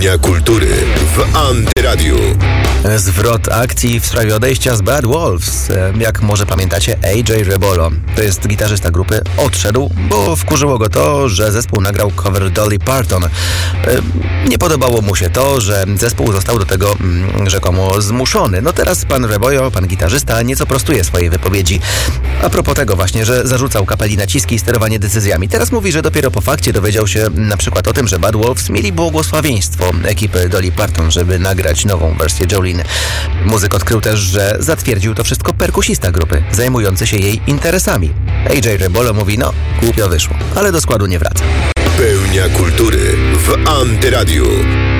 Pełnia kultury w Antyradiu. Zwrot akcji w sprawie odejścia z Bad Wolves. Jak może pamiętacie, AJ Rebolo, to jest gitarzysta grupy, odszedł, bo wkurzyło go to, że zespół nagrał cover Dolly Parton. Nie podobało mu się to, że zespół został do tego rzekomo zmuszony. No teraz pan Rebolo, pan gitarzysta, nieco prostuje swoje wypowiedzi. A propos tego właśnie, że zarzucał kapeli naciski i sterowanie decyzjami. Teraz mówi, że dopiero po fakcie dowiedział się na przykład o tym, że Bad Wolves mieli błogosławieństwo ekipy Dolly Parton, żeby nagrać nową wersję Jolene. Muzyk odkrył też, że zatwierdził to wszystko perkusista grupy, zajmujący się jej interesami. AJ Rebolo mówi, no, głupio wyszło, ale do składu nie wraca. Pełnia kultury w Antyradiu.